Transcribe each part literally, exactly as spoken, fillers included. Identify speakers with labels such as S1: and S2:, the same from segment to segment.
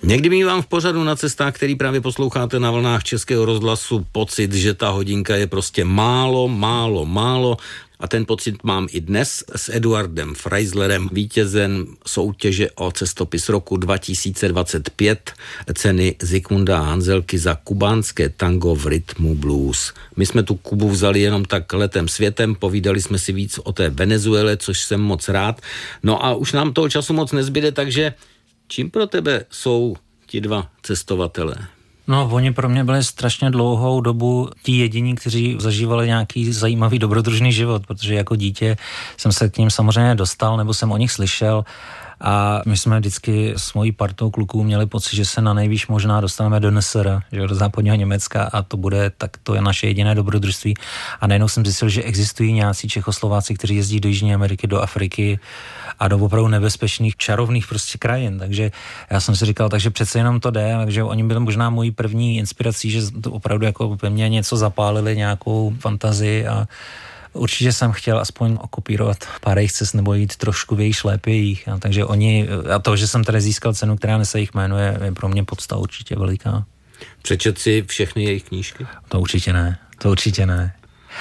S1: Někdy mívám v pořadu Na cestách, který právě posloucháte na vlnách Českého rozhlasu, pocit, že ta hodinka je prostě málo, málo, málo. A ten pocit mám i dnes s Eduardem Freislerem, vítězem soutěže o cestopis roku dva tisíce dvacet pět, ceny Zikmunda a Hanzelky za kubánské tango v rytmu blues. My jsme tu Kubu vzali jenom tak letem světem, povídali jsme si víc o té Venezuele, což jsem moc rád. No a už nám toho času moc nezbyde, takže čím pro tebe jsou ti dva cestovatelé?
S2: No, oni pro mě byli strašně dlouhou dobu ti jediní, kteří zažívali nějaký zajímavý dobrodružný život, protože jako dítě jsem se k ním samozřejmě dostal, nebo jsem o nich slyšel a my jsme vždycky s mojí partou kluků měli pocit, že se na nejvýš možná dostaneme do N S R, že do západního Německa a to bude, tak to je naše jediné dobrodružství. A najednou jsem zjistil, že existují nějací Čechoslováci, kteří jezdí do Jižní Ameriky, do Afriky a do opravdu nebezpečných, čarovných prostě krajin. Takže já jsem si říkal, takže přece jenom to jde, takže oni byli možná mojí první inspirací, že to opravdu jako ve mně něco zapálili, nějakou fantazii a určitě jsem chtěl aspoň okopírovat pár jejich cest nebo jít trošku v jejich šlépějích. A takže oni, a to, že jsem tady získal cenu, která nese jejich jméno, je, je pro mě podsta určitě veliká.
S1: Přečet si všechny jejich knížky?
S2: To určitě ne, to určitě ne.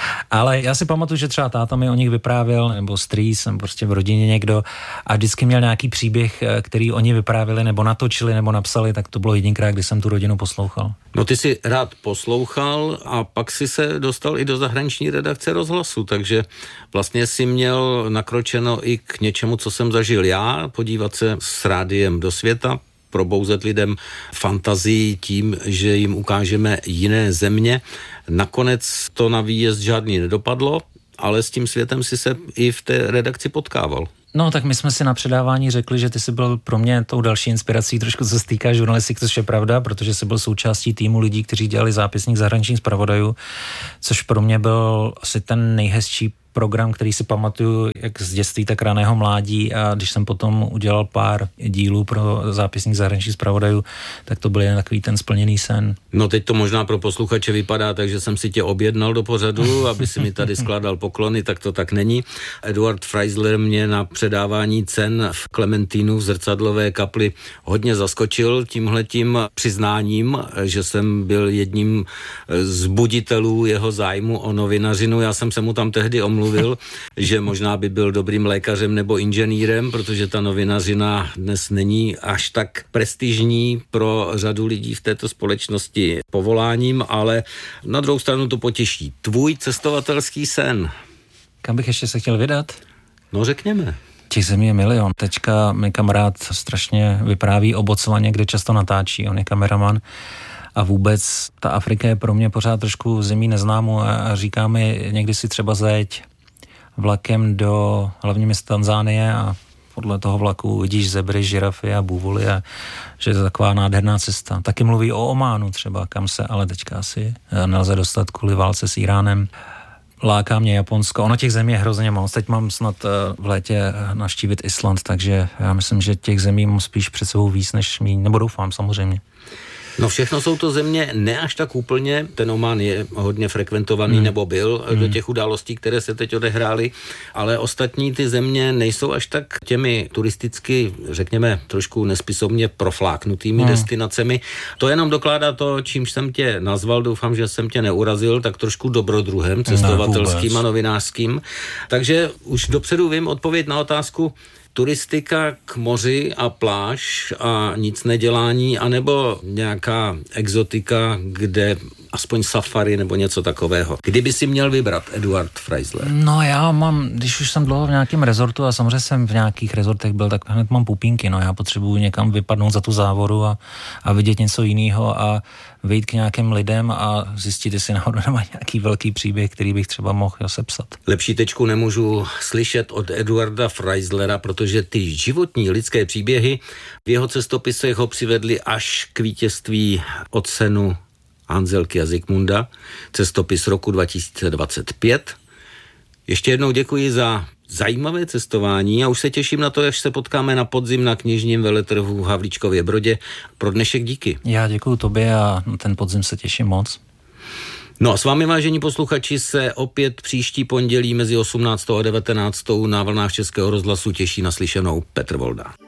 S2: Ale já si pamatuju, že třeba táta mi o nich vyprávěl, nebo strýc, jsem prostě v rodině někdo a vždycky měl nějaký příběh, který oni vyprávěli, nebo natočili, nebo napsali, tak to bylo jedinkrát, kdy jsem tu rodinu poslouchal.
S1: No ty si rád poslouchal a pak si se dostal i do zahraniční redakce rozhlasu, takže vlastně si měl nakročeno i k něčemu, co jsem zažil já, podívat se s rádiem do světa, probouzet lidem fantazii tím, že jim ukážeme jiné země. Nakonec to na výjezd žádný nedopadlo, ale s tím světem si se i v té redakci potkával.
S2: No, tak my jsme si na předávání řekli, že ty jsi byl pro mě tou další inspirací, trošku co se týká žurnalistiky, což je pravda, protože jsi byl součástí týmu lidí, kteří dělali zápisník zahraničních zpravodajů, což pro mě byl asi ten nejhezčí program, který si pamatuju jak z dětství, tak raného mládí a když jsem potom udělal pár dílů pro zápisník zahraničních zpravodajů, tak to byl jen takový ten splněný sen.
S1: No teď to možná pro posluchače vypadá, takže jsem si tě objednal do pořadu, aby si mi tady skládal poklony, tak to tak není. Eduard Freisler mě na předávání cen v Klementínu v zrcadlové kapli hodně zaskočil tímhletím přiznáním, že jsem byl jedním z buditelů jeho zájmu o novinařinu. Já jsem se mu tam tehdy omluvil, že možná by byl dobrým lékařem nebo inženýrem, protože ta novinařina dnes není až tak prestižní pro řadu lidí v této společnosti povoláním, ale na druhou stranu to potěší. Tvůj cestovatelský sen.
S2: Kam bych ještě se chtěl vydat?
S1: No řekněme.
S2: Těch zemí je milion. Teďka mi kamarád strašně vypráví o Botswaně, kde často natáčí, on je kameraman. A vůbec ta Afrika je pro mě pořád trošku zemí neznámou a říká mi, někdy si třeba zajeď vlakem do hlavní města Tanzánie a podle toho vlaku vidíš zebry, žirafy a bůvoly a že je to taková nádherná cesta. Taky mluví o Ománu třeba, kam se ale teďka asi nelze dostat kvůli válce s Iránem. Láká mě Japonsko. Ono těch zemí je hrozně moc. Teď mám snad v létě navštívit Island, takže já myslím, že těch zemí mám spíš před sebou víc než míň, nebo doufám samozřejmě.
S1: No všechno jsou to země ne až tak úplně, ten Oman je hodně frekventovaný, hmm. nebo byl hmm. do těch událostí, které se teď odehrály, ale ostatní ty země nejsou až tak těmi turisticky, řekněme, trošku nespisovně profláknutými hmm. destinacemi. To jenom dokládá to, čímž jsem tě nazval, doufám, že jsem tě neurazil, tak trošku dobrodruhem cestovatelským a novinářským. Takže už dopředu vím odpověď na otázku, turistika k moři a pláž a nic nedělání, anebo nějaká exotika, kde aspoň safari nebo něco takového. Kdyby si měl vybrat, Eduard Freisler?
S2: No já mám, když už jsem dlouho v nějakém rezortu a samozřejmě jsem v nějakých rezortech byl, tak hned mám pupínky, no já potřebuji někam vypadnout za tu závoru a, a vidět něco jiného a vyjít k nějakým lidem a zjistit, jestli náhodou nemá nějaký velký příběh, který bych třeba mohl sepsat.
S1: Lepší tečku nemůžu slyšet od Eduarda Freislera, protože ty životní lidské příběhy v jeho cestopisech ho přivedly až k vítězství o cenu Hanzelky a Zikmunda, cestopis roku dva tisíce dvacet pět. Ještě jednou děkuji za zajímavé cestování a už se těším na to, až se potkáme na podzim na knižním veletrhu v Havlíčkově Brodě. Pro dnešek díky.
S2: Já děkuji tobě a na ten podzim se těším moc.
S1: No a s vámi, vážení posluchači, se opět příští pondělí mezi osmnáctou a devatenáctou na vlnách Českého rozhlasu těší naslyšenou Petr Volda.